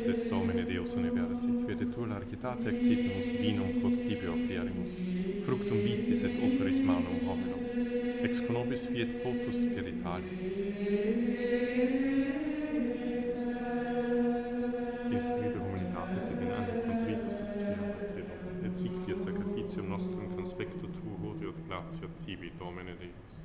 Sanctus est Domine Deus universit, virtutur largitate excipimus vinum quod tibi oferimus, fructum vitis et operis manum hominum, ex conobis fiet potus spiritualis. In spiritu humanitatis et in animo contritus suspiram a te, Domine, et sic fiat sacrificium nostrum conspectu tuo, hodie et gratia tibi, Domine Deus.